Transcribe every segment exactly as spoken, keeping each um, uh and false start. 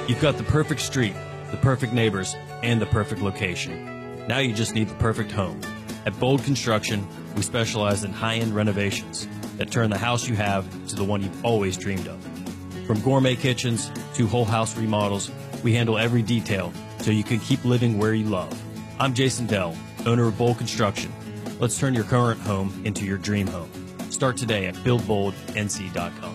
You've got the perfect street, the perfect neighbors, and the perfect location. Now you just need the perfect home. At Bold Construction, we specialize in high-end renovations that turn the house you have to the one you've always dreamed of. From gourmet kitchens to whole house remodels, we handle every detail so you can keep living where you love. I'm Jason Dell, owner of Bold Construction. Let's turn your current home into your dream home. Start today at build bold N C dot com.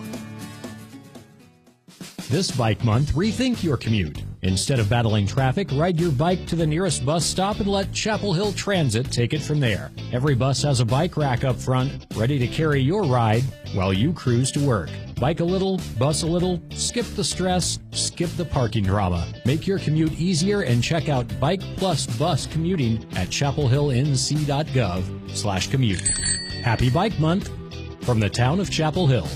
This bike month, rethink your commute. Instead of battling traffic, ride your bike to the nearest bus stop and let Chapel Hill Transit take it from there. Every bus has a bike rack up front, ready to carry your ride while you cruise to work. Bike a little, bus a little, skip the stress, skip the parking drama. Make your commute easier and check out Bike Plus Bus Commuting at chapel hill n c dot gov slash commute. Happy Bike Month from the town of Chapel Hill.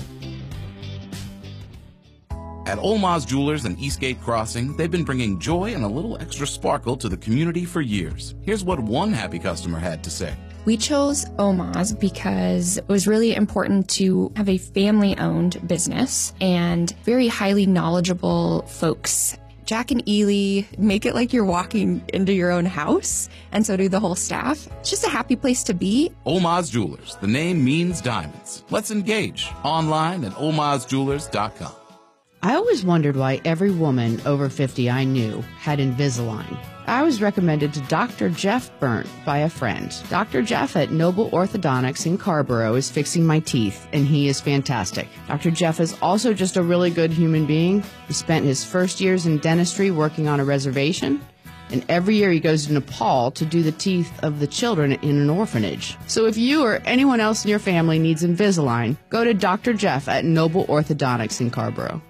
At Olmaz Jewelers and Eastgate Crossing, they've been bringing joy and a little extra sparkle to the community for years. Here's what one happy customer had to say. We chose Olmaz because it was really important to have a family-owned business and very highly knowledgeable folks. Jack and Ely make it like you're walking into your own house, and so do the whole staff. It's just a happy place to be. Olmaz Jewelers. The name means diamonds. Let's engage online at olmaz jewelers dot com. I always wondered why every woman over fifty I knew had Invisalign. I was recommended to Doctor Jeff Burnt by a friend. Doctor Jeff at Noble Orthodontics in Carborough is fixing my teeth, and he is fantastic. Doctor Jeff is also just a really good human being. He spent his first years in dentistry working on a reservation, and every year he goes to Nepal to do the teeth of the children in an orphanage. So if you or anyone else in your family needs Invisalign, go to Doctor Jeff at Noble Orthodontics in Carborough.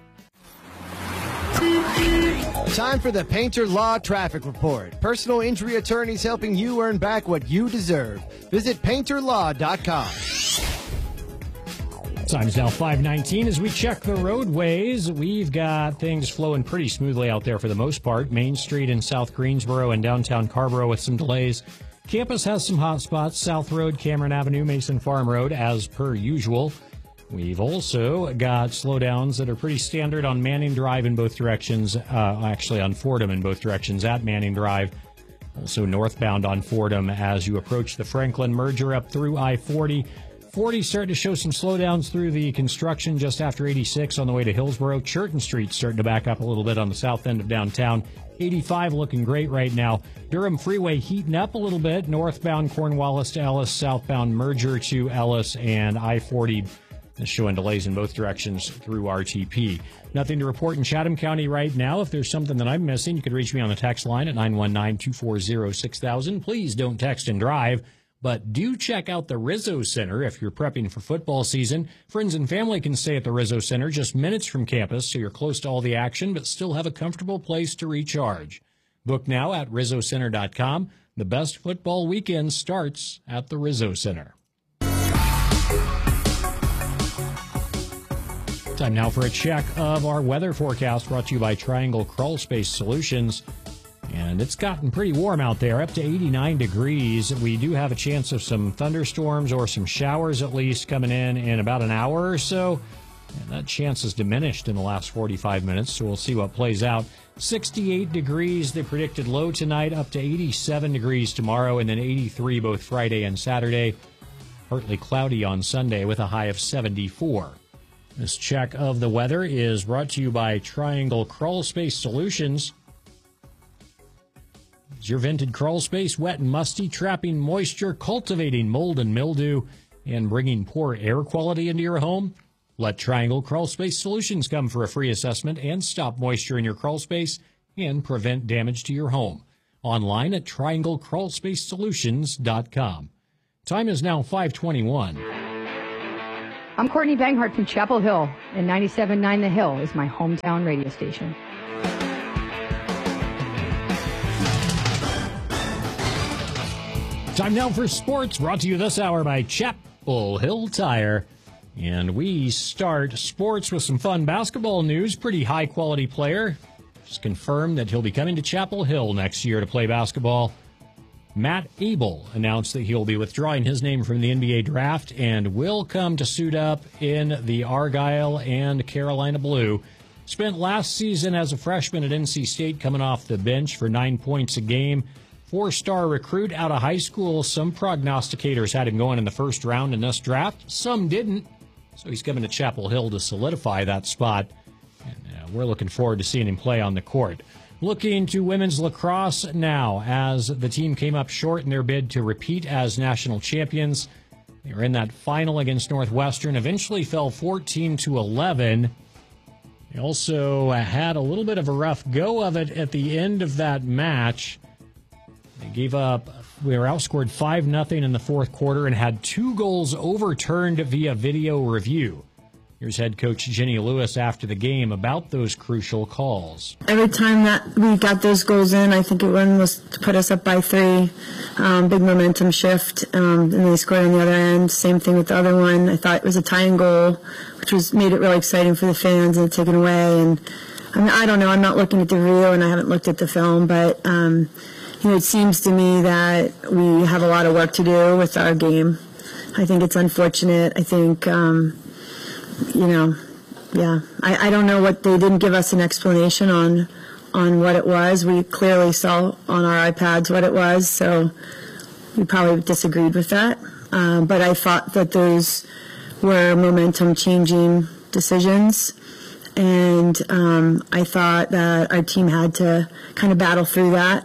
Time for the Painter Law Traffic Report. Personal injury attorneys helping you earn back what you deserve. Visit painter law dot com. Time's now five nineteen as we check the roadways. We've got things flowing pretty smoothly out there for the most part. Main Street in South Greensboro and downtown Carborough with some delays. Campus has some hot spots. South Road, Cameron Avenue, Mason Farm Road as per usual. We've also got slowdowns that are pretty standard on Manning Drive in both directions, uh, actually on Fordham in both directions at Manning Drive. Also northbound on Fordham as you approach the Franklin merger up through I forty. forty starting to show some slowdowns through the construction just after eighty-six on the way to Hillsborough. Churton Street starting to back up a little bit on the south end of downtown. eighty-five looking great right now. Durham Freeway heating up a little bit. Northbound Cornwallis to Ellis, southbound merger to Ellis, and I forty showing delays in both directions through R T P. Nothing to report in Chatham County right now. If there's something that I'm missing, you can reach me on the text line at nine one nine, two four zero, six thousand. Please don't text and drive, but do check out the Rizzo Center if you're prepping for football season. Friends and family can stay at the Rizzo Center just minutes from campus, so you're close to all the action, but still have a comfortable place to recharge. Book now at rizzo center dot com. The best football weekend starts at the Rizzo Center. Time now for a check of our weather forecast brought to you by Triangle Crawl Space Solutions. And it's gotten pretty warm out there, up to eighty-nine degrees. We do have a chance of some thunderstorms or some showers at least coming in in about an hour or so. And that chance has diminished in the last forty-five minutes, so we'll see what plays out. sixty-eight degrees, the predicted low tonight, up to eighty-seven degrees tomorrow, and then eighty-three both Friday and Saturday. Partly cloudy on Sunday with a high of seventy-four. This check of the weather is brought to you by Triangle Crawl Space Solutions. Is your vented crawl space wet and musty, trapping moisture, cultivating mold and mildew, and bringing poor air quality into your home? Let Triangle Crawl Space Solutions come for a free assessment and stop moisture in your crawl space and prevent damage to your home. Online at triangle crawl space solutions dot com. Time is now five twenty-one. I'm Courtney Banghart from Chapel Hill, and ninety-seven point nine The Hill is my hometown radio station. Time now for sports, brought to you this hour by Chapel Hill Tire. And we start sports with some fun basketball news. Pretty high-quality player. Just confirmed that he'll be coming to Chapel Hill next year to play basketball. Matt Abel announced that he'll be withdrawing his name from the N B A draft and will come to suit up in the Argyle and Carolina Blue Spent last season as a freshman at N C State, coming off the bench for nine points a game. Four-star recruit out of high school. Some prognosticators had him going in the first round in this draft. Some didn't. So he's coming to Chapel Hill to solidify that spot. And uh, we're looking forward to seeing him play on the court. Looking to women's lacrosse now, as the team came up short in their bid to repeat as national champions. They were in that final against Northwestern, eventually fell fourteen to eleven. They also had a little bit of a rough go of it at the end of that match. They gave up, we were outscored five nothing in the fourth quarter and had two goals overturned via video review. Here's head coach Jenny Lewis after the game about those crucial calls. Every time that we got those goals in, I think it one was to put us up by three. Um, big momentum shift, um, and they scored on the other end. Same thing with the other one. I thought it was a tying goal, which was made it really exciting for the fans and taken away. And I mean, I don't know. I'm not looking at the video, and I haven't looked at the film, but um, you know, it seems to me that we have a lot of work to do with our game. I think it's unfortunate. I think. Um, You know, yeah, I, I don't know what they didn't give us an explanation on on what it was. We clearly saw on our iPads what it was, so we probably disagreed with that. Um, but I thought that those were momentum changing decisions, and um, I thought that our team had to kind of battle through that,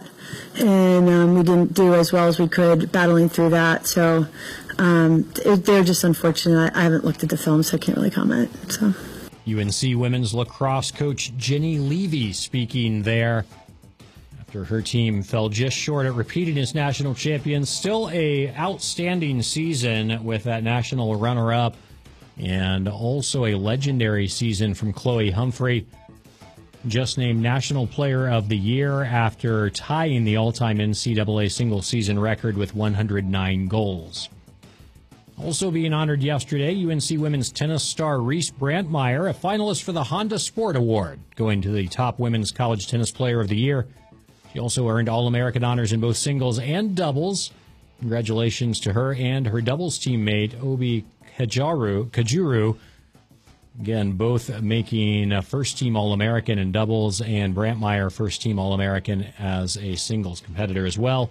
and um, we didn't do as well as we could battling through that. So. Um, it, they're just unfortunate. I, I haven't looked at the film, so I can't really comment. So, U N C women's lacrosse coach Jenny Levy speaking there after her team fell just short at repeating as national champions. Still a outstanding season with that national runner-up, and also a legendary season from Chloe Humphrey. Just named National Player of the Year after tying the all-time N C double A single-season record with one hundred nine goals. Also being honored yesterday, U N C women's tennis star Reese Brantmeyer, a finalist for the Honda Sport Award, going to the top women's college tennis player of the year. She also earned All-American honors in both singles and doubles. Congratulations to her and her doubles teammate, Obi Kajuru. Kajuru. Again, both making a first-team All-American in doubles, and Brantmeyer first-team All-American as a singles competitor as well.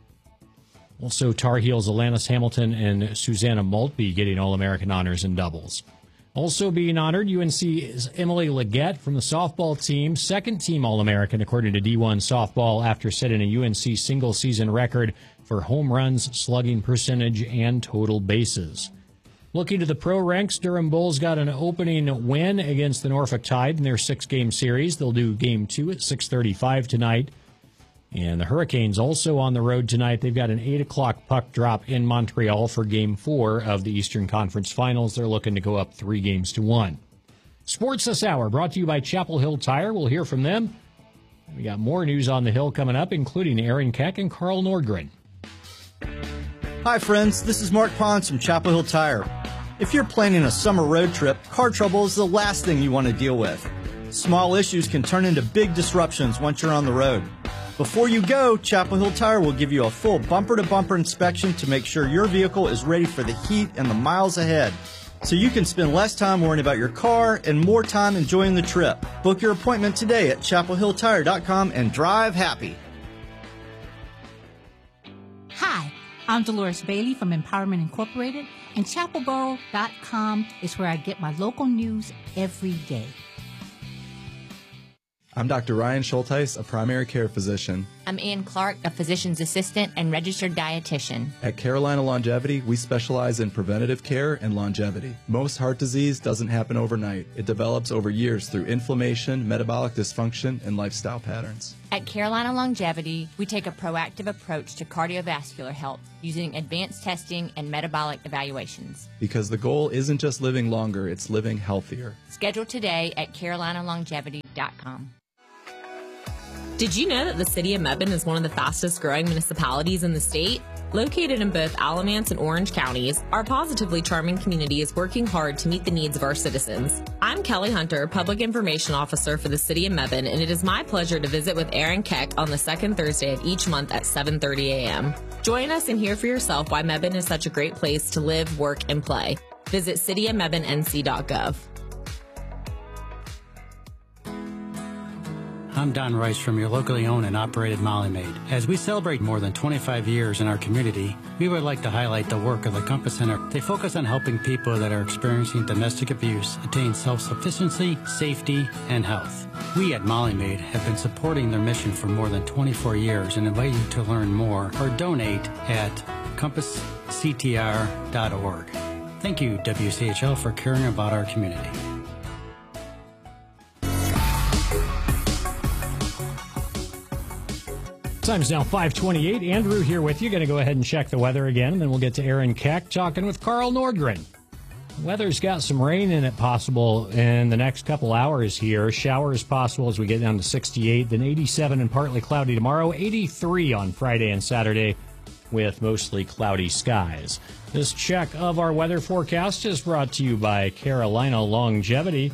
Also, Tar Heels Alanis Hamilton and Susanna Maltby getting All-American honors in doubles. Also being honored, U N C's Emily Leggett from the softball team, second-team All-American according to D one Softball after setting a U N C single-season record for home runs, slugging percentage, and total bases. Looking to the pro ranks, Durham Bulls got an opening win against the Norfolk Tide in their six-game series. They'll do game two at six thirty-five tonight. And the Hurricanes also on the road tonight. They've got an eight o'clock puck drop in Montreal for Game four of the Eastern Conference Finals. They're looking to go up three games to one. Sports This Hour brought to you by Chapel Hill Tire. We'll hear from them. We got more news on the Hill coming up, including Aaron Keck and Carl Nordgren. Hi, friends. This is Mark Pons from Chapel Hill Tire. If you're planning a summer road trip, car trouble is the last thing you want to deal with. Small issues can turn into big disruptions once you're on the road. Before you go, Chapel Hill Tire will give you a full bumper-to-bumper inspection to make sure your vehicle is ready for the heat and the miles ahead, so you can spend less time worrying about your car and more time enjoying the trip. Book your appointment today at chapel hill tire dot com and drive happy. Hi, I'm Dolores Bailey from Empowerment Incorporated, and chapel borough dot com is where I get my local news every day. I'm Doctor Ryan Schulteis, a primary care physician. I'm Ann Clark, a physician's assistant and registered dietitian. At Carolina Longevity, we specialize in preventative care and longevity. Most heart disease doesn't happen overnight. It develops over years through inflammation, metabolic dysfunction, and lifestyle patterns. At Carolina Longevity, we take a proactive approach to cardiovascular health using advanced testing and metabolic evaluations. Because the goal isn't just living longer, it's living healthier. Schedule today at carolina longevity dot com. Did you know that the city of Mebane is one of the fastest growing municipalities in the state? Located in both Alamance and Orange counties, our positively charming community is working hard to meet the needs of our citizens. I'm Kelly Hunter, Public Information Officer for the city of Mebane, and it is my pleasure to visit with Aaron Keck on the second Thursday of each month at seven thirty a.m. Join us and hear for yourself why Mebane is such a great place to live, work, and play. Visit city of mebane n c dot gov. I'm Don Rice from your locally owned and operated Molly Maid. As we celebrate more than twenty-five years in our community, we would like to highlight the work of the Compass Center. They focus on helping people that are experiencing domestic abuse attain self-sufficiency, safety, and health. We at Molly Maid have been supporting their mission for more than twenty-four years and invite you to learn more or donate at compass c t r dot org. Thank you, W C H L, for caring about our community. Time's now five twenty-eight. Andrew here with you. Going to go ahead and check the weather again, and then we'll get to Aaron Keck talking with Carl Nordgren. The weather's got some rain in it possible in the next couple hours here. Showers possible as we get down to sixty-eight, then eighty-seven and partly cloudy tomorrow, eighty-three on Friday and Saturday with mostly cloudy skies. This check of our weather forecast is brought to you by Carolina Longevity.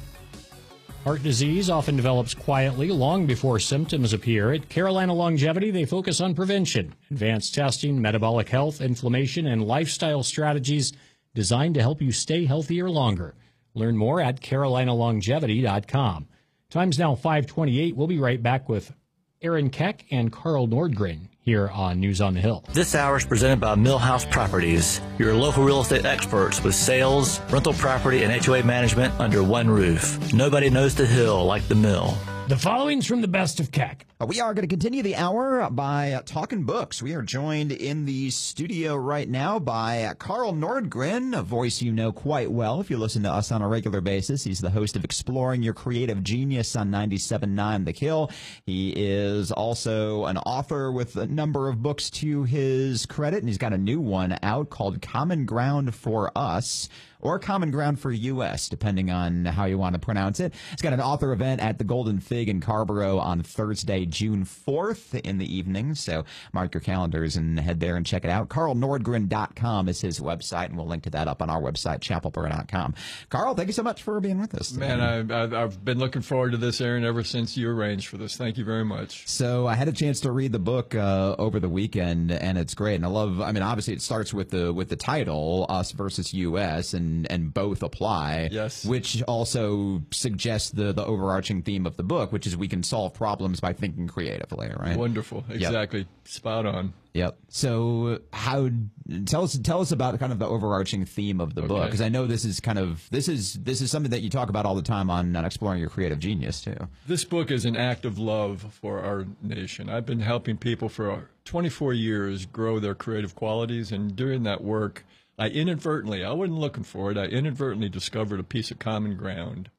Heart disease often develops quietly long before symptoms appear. At Carolina Longevity, they focus on prevention, advanced testing, metabolic health, inflammation, and lifestyle strategies designed to help you stay healthier longer. Learn more at carolina longevity dot com. Time's now five twenty-eight. We'll be right back with Aaron Keck and Carl Nordgren here on News on the Hill. This hour is presented by Millhouse Properties, your local real estate experts with sales, rental property, and H O A management under one roof. Nobody knows the Hill like the Mill. The following's from the best of Keck. We are going to continue the hour by uh, talking books. We are joined in the studio right now by uh, Carl Nordgren, a voice you know quite well if you listen to us on a regular basis. He's the host of Exploring Your Creative Genius on ninety-seven point nine The Hill. He is also an author with a number of books to his credit, and he's got a new one out called Common Ground for Us, or Common Ground for U S, depending on how you want to pronounce it. It's got an author event at the Golden Fig in Carborough on Thursday, June fourth in the evening. So mark your calendars and head there and check it out. carl nordgren dot com is his website, and we'll link to that up on our website, chapel borough dot com. Carl, thank you so much for being with us today. Man, I, I, I've been looking forward to this, Aaron, ever since you arranged for this. Thank you very much. So I had a chance to read the book uh, over the weekend, and it's great. And I love, I mean, obviously it starts with the with the title, Us versus U S, and and both apply. Yes. Which also suggests the the overarching theme of the book, which is we can solve problems by thinking creatively, right? Wonderful. Exactly. Yep. Spot on. Yep. So how tell us tell us about kind of the overarching theme of the Okay. book, because I know this is kind of this is this is something that you talk about all the time on, on Exploring Your Creative Genius too. This book is an act of love for our nation. I've been helping people for twenty-four years grow their creative qualities, and during that work, I inadvertently, I wasn't looking for it, I inadvertently discovered a piece of common ground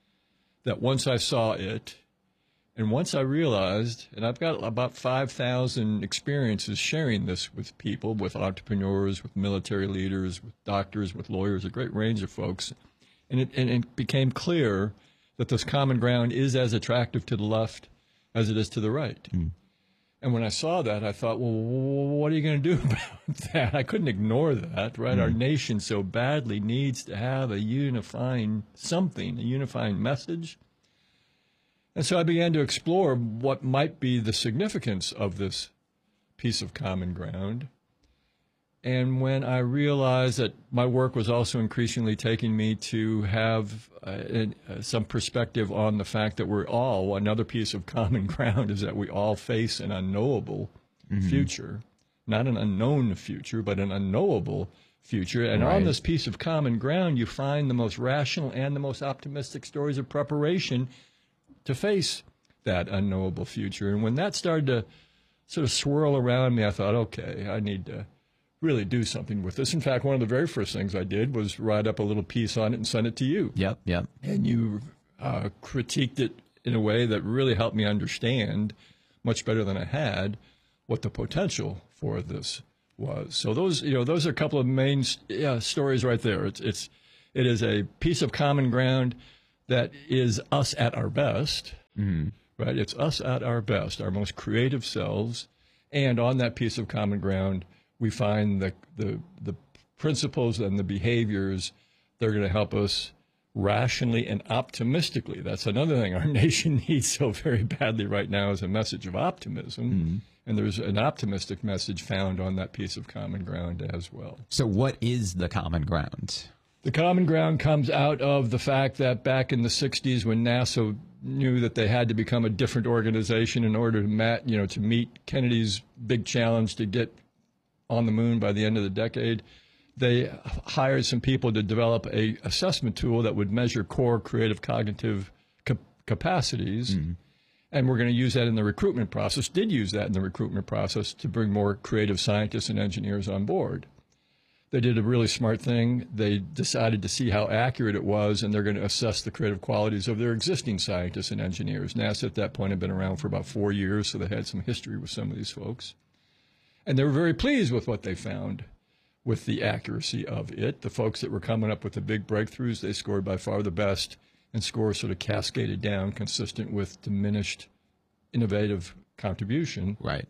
that once I saw it, and once I realized, and I've got about five thousand experiences sharing this with people, with entrepreneurs, with military leaders, with doctors, with lawyers, a great range of folks, and it, and it became clear that this common ground is as attractive to the left as it is to the right. Mm. And when I saw that, I thought, well, what are you going to do about that? I couldn't ignore that, right? Mm. Our nation so badly needs to have a unifying something, a unifying message. And so I began to explore what might be the significance of this piece of common ground. And when I realized that my work was also increasingly taking me to have uh, uh, some perspective on the fact that we're all, another piece of common ground is that we all face an unknowable mm-hmm. future, not an unknown future, but an unknowable future. And right. on this piece of common ground, you find the most rational and the most optimistic stories of preparation to face that unknowable future. And when that started to sort of swirl around me, I thought, okay, I need to really do something with this. In fact, one of the very first things I did was write up a little piece on it and send it to you. Yep, yep. And you uh, critiqued it in a way that really helped me understand, much better than I had, what the potential for this was. So those, you know, those are a couple of main yeah, stories right there. It's, it's, it is a piece of common ground that is us at our best, mm-hmm. right? It's us at our best, our most creative selves. And on that piece of common ground, we find the, the, the principles and the behaviors that are going to help us rationally and optimistically. That's another thing our nation needs so very badly right now, is a message of optimism. Mm-hmm. And there's an optimistic message found on that piece of common ground as well. So what is the common ground? The common ground comes out of the fact that back in the sixties, when NASA knew that they had to become a different organization in order to, mat, you know, to meet Kennedy's big challenge to get on the moon by the end of the decade, they hired some people to develop a assessment tool that would measure core creative cognitive cap- capacities. Mm-hmm. And we're going to use that in the recruitment process, did use that in the recruitment process to bring more creative scientists and engineers on board. They did a really smart thing. They decided to see how accurate it was, and they're going to assess the creative qualities of their existing scientists and engineers. NASA at that point had been around for about four years, so they had some history with some of these folks. And they were very pleased with what they found with the accuracy of it. The folks that were coming up with the big breakthroughs, they scored by far the best, and scores sort of cascaded down consistent with diminished innovative contribution. Right.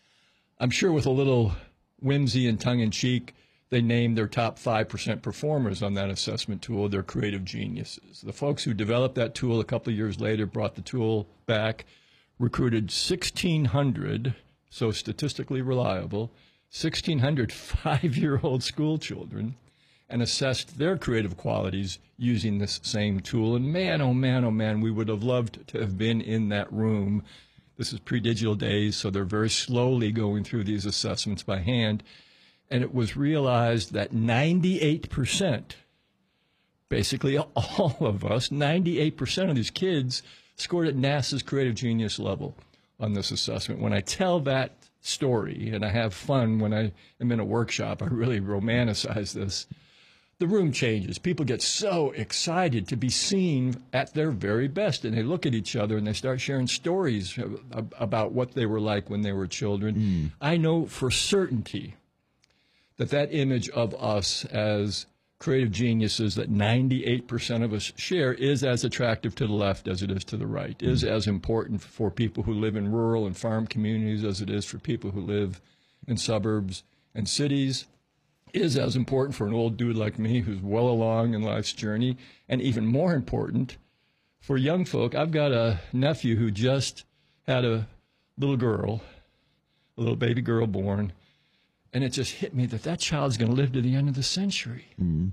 I'm sure with a little whimsy and tongue-in-cheek, they named their top five percent performers on that assessment tool their creative geniuses. The folks who developed that tool a couple of years later brought the tool back, recruited sixteen hundred, so statistically reliable, sixteen hundred five-year-old school children, and assessed their creative qualities using this same tool. And man, oh man, oh man, we would have loved to have been in that room. This is pre-digital days, so they're very slowly going through these assessments by hand. And it was realized that ninety-eight percent, basically all of us, ninety-eight percent of these kids scored at NASA's creative genius level on this assessment. When I tell that story, and I have fun when I am in a workshop, I really romanticize this, the room changes. People get so excited to be seen at their very best, and they look at each other and they start sharing stories about what they were like when they were children. Mm. I know for certainty that that image of us as creative geniuses that ninety-eight percent of us share is as attractive to the left as it is to the right, mm. is as important for people who live in rural and farm communities as it is for people who live in suburbs and cities, is as important for an old dude like me who's well along in life's journey, and even more important for young folk. I've got a nephew who just had a little girl, a little baby girl born, and it just hit me that that child's going to live to the end of the century. Mm.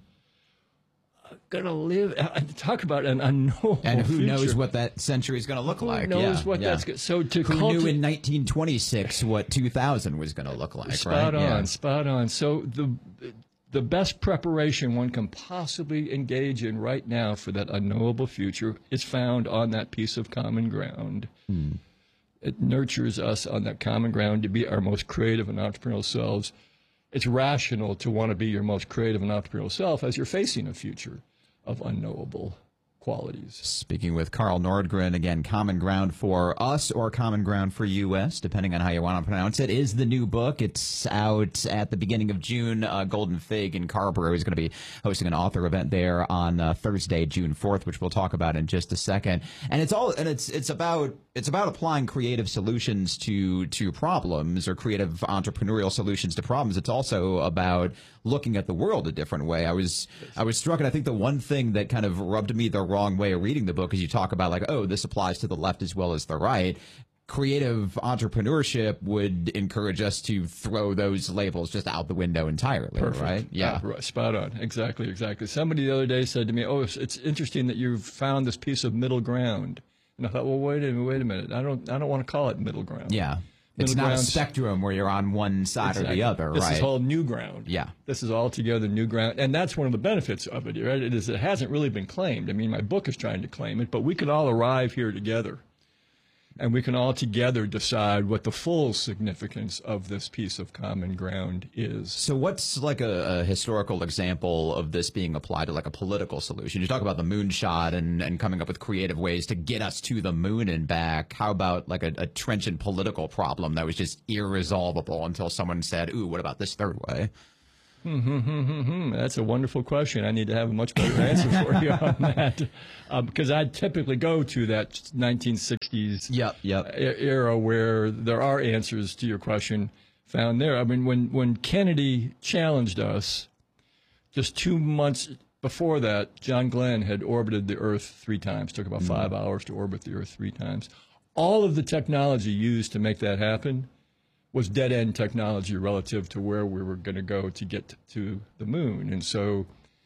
Going to live, uh, talk about an unknowable And who future. knows what that century is going to look who like. Who knows yeah, what yeah. that's going to, so to Who culti- knew in nineteen twenty-six what two thousand was going to look like, Spot right? on, yeah. spot on. So the the best preparation one can possibly engage in right now for that unknowable future is found on that piece of common ground. Hmm. It nurtures us on that common ground to be our most creative and entrepreneurial selves. It's rational to want to be your most creative and entrepreneurial self as you're facing a future of unknowable qualities. Speaking with Carl Nordgren, again, Common Ground for Us or Common Ground for U S, depending on how you want to pronounce it, is the new book. It's out at the beginning of June. Uh, Golden Fig in Carrboro is going to be hosting an author event there on uh, Thursday, June fourth, which we'll talk about in just a second. And it's all and it's it's about it's about applying creative solutions to to problems or creative entrepreneurial solutions to problems. It's also about looking at the world a different way. I was I was struck, and I think the one thing that kind of rubbed me the wrong way of reading the book is you talk about like, oh, this applies to the left as well as the right. Creative entrepreneurship would encourage us to throw those labels just out the window entirely. Perfect. Right? Yeah. Uh, right. Spot on. Exactly, exactly. Somebody the other day said to me, oh, it's, it's interesting that you've found this piece of middle ground. And I thought, well, wait a minute, wait a minute. I don't I don't want to call it middle ground. Yeah. It's not a spectrum where you're on one side exactly. or the other, this right? This is all new ground. Yeah. This is altogether new ground. And that's one of the benefits of it, right? It is it hasn't really been claimed. I mean, my book is trying to claim it, but we can all arrive here together. And we can all together decide what the full significance of this piece of common ground is. So what's like a, a historical example of this being applied to like a political solution? You talk about the moonshot and, and coming up with creative ways to get us to the moon and back. How about like a, a trenchant political problem that was just irresolvable until someone said, ooh, what about this third way? That's a wonderful question. I need to have a much better answer for you on that, um, because I typically go to that nineteen sixties yep, yep. era where there are answers to your question found there. I mean, when, when Kennedy challenged us, just two months before that, John Glenn had orbited the Earth three times. Took about mm. five hours to orbit the Earth three times. All of the technology used to make that happen was dead-end technology relative to where we were going to go to get to the moon. And so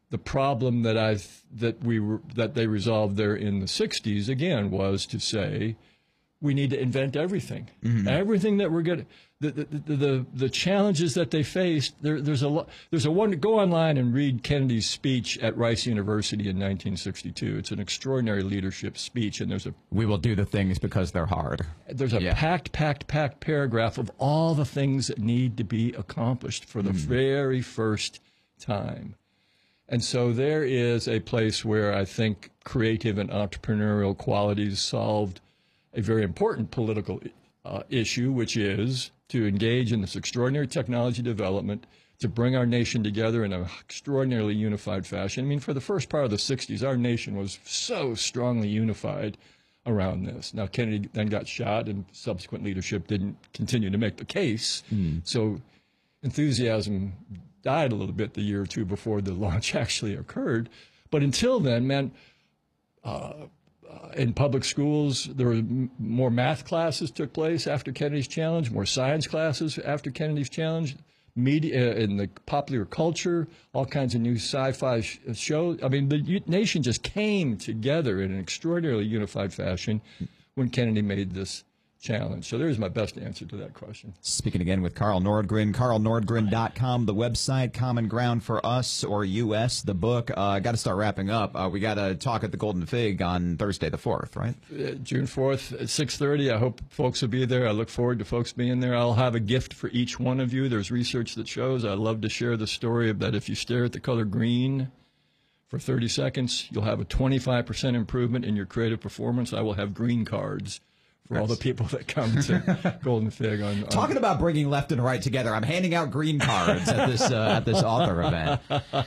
the problem that I that we were that they resolved there in the sixties again was to say we need to invent everything, mm-hmm. everything that we're good. The the, the the the challenges that they faced. There, there's a lot. There's a one. Go online and read Kennedy's speech at Rice University in nineteen sixty-two. It's an extraordinary leadership speech, and there's a. We will do the things because they're hard. There's a yeah. packed, packed, packed paragraph of all the things that need to be accomplished for the mm. very first time. And so there is a place where I think creative and entrepreneurial qualities solved a very important political uh, issue, which is to engage in this extraordinary technology development, to bring our nation together in an extraordinarily unified fashion. I mean, for the first part of the sixties, our nation was so strongly unified around this. Now, Kennedy then got shot, and subsequent leadership didn't continue to make the case. Mm. So enthusiasm died a little bit the year or two before the launch actually occurred. But until then, man, uh, uh, in public schools, there were m- more math classes took place after Kennedy's challenge, more science classes after Kennedy's challenge, media in the popular culture, all kinds of new sci-fi sh- shows. I mean, the u- nation just came together in an extraordinarily unified fashion when Kennedy made this challenge. So there's my best answer to that question. Speaking again with Carl Nordgren, carl nordgren dot com, the website, Common Ground for Us or U S, the book. I uh, got to start wrapping up. Uh, we got to talk at the Golden Fig on Thursday the fourth, right? Uh, June fourth at six thirty. I hope folks will be there. I look forward to folks being there. I'll have a gift for each one of you. There's research that shows, I love to share the story of that if you stare at the color green for thirty seconds, you'll have a twenty-five percent improvement in your creative performance. I will have green cards for all the people that come to Golden Fig. On, on Talking about bringing left and right together, I'm handing out green cards at this uh, at this author event.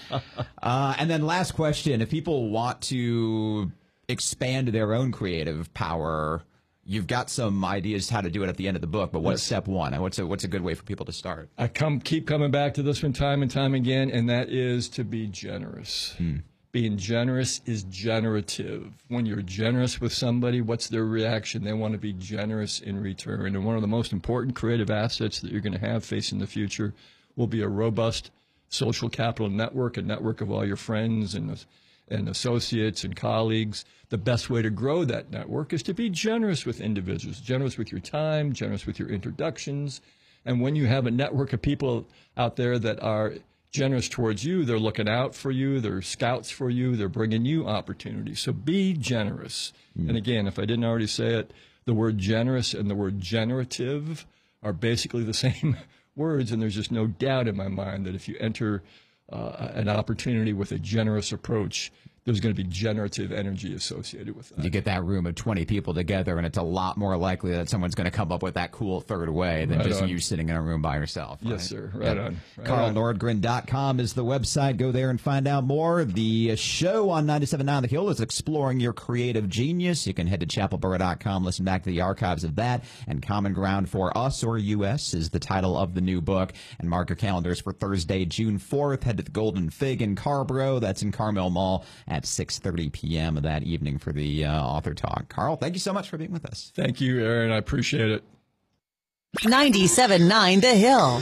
Uh, and then last question, if people want to expand their own creative power, you've got some ideas how to do it at the end of the book, but what's yes. step one? What's a, what's a good way for people to start? I come keep coming back to this one time and time again, and that is to be generous. Hmm. Being generous is generative. When you're generous with somebody, what's their reaction? They want to be generous in return. And one of the most important creative assets that you're going to have facing the future will be a robust social capital network, a network of all your friends and, and associates and colleagues. The best way to grow that network is to be generous with individuals, generous with your time, generous with your introductions. And when you have a network of people out there that are generous towards you, they're looking out for you, they're scouts for you, they're bringing you opportunities. So be generous. Mm. And again, if I didn't already say it, the word generous and the word generative are basically the same words, and there's just no doubt in my mind that if you enter uh, an opportunity with a generous approach, there's going to be generative energy associated with that. You get that room of twenty people together, and it's a lot more likely that someone's going to come up with that cool third way than right just on. you sitting in a room by yourself. Right? Yes, sir. Right yeah. on. Right carl on. nordgren dot com is the website. Go there and find out more. The show on ninety-seven point nine The Hill is exploring your creative genius. You can head to chapel borough dot com, listen back to the archives of that. And Common Ground for Us or U S is the title of the new book. And mark your calendars for Thursday, June fourth. Head to the Golden Fig in Carborough. That's in Carmel Mall at six thirty p.m. that evening for the uh, author talk. Carl, thank you so much for being with us. Thank you, Aaron. I appreciate it. ninety-seven point nine The Hill.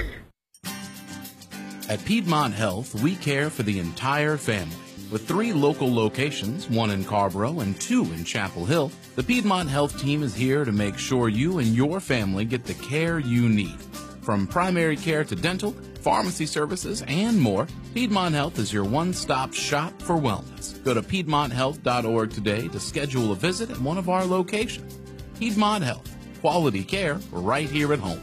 At Piedmont Health, we care for the entire family. With three local locations, one in Carborough and two in Chapel Hill, the Piedmont Health team is here to make sure you and your family get the care you need. From primary care to dental, pharmacy services, and more, Piedmont Health is your one-stop shop for wellness. Go to piedmont health dot org today to schedule a visit at one of our locations. Piedmont Health, quality care right here at home.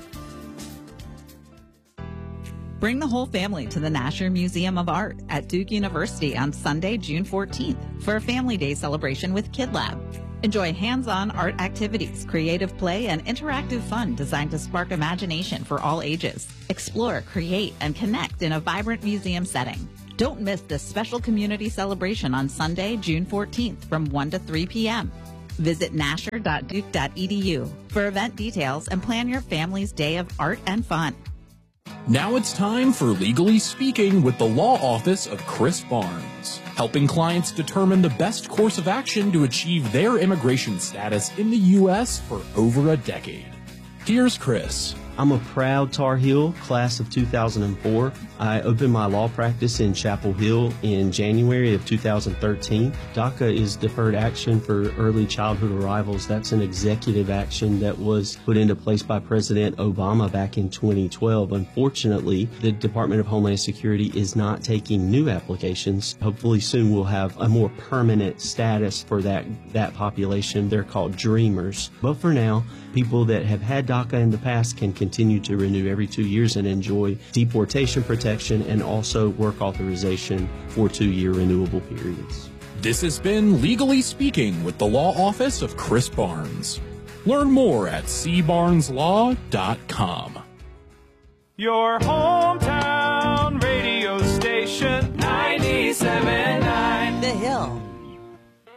Bring the whole family to the Nasher Museum of Art at Duke University on Sunday, June fourteenth for a Family Day celebration with Kid Lab. Enjoy hands-on art activities, creative play, and interactive fun designed to spark imagination for all ages. Explore, create, and connect in a vibrant museum setting. Don't miss this special community celebration on Sunday, June fourteenth from one to three p.m. Visit nasher dot duke dot e d u for event details and plan your family's day of art and fun. Now it's time for Legally Speaking with the Law Office of Chris Barnes, helping clients determine the best course of action to achieve their immigration status in the U S for over a decade. Here's Chris. I'm a proud Tar Heel, class of two thousand four. I opened my law practice in Chapel Hill in January of two thousand thirteen. DACA is Deferred Action for Early Childhood Arrivals. That's an executive action that was put into place by President Obama back in twenty twelve. Unfortunately, the Department of Homeland Security is not taking new applications. Hopefully soon we'll have a more permanent status for that, that population. They're called Dreamers. But for now, people that have had DACA in the past can continue to renew every two years and enjoy deportation protection and also work authorization for two-year renewable periods. This has been Legally Speaking with the Law Office of Chris Barnes. Learn more at c barnes law dot com. Your hometown radio station,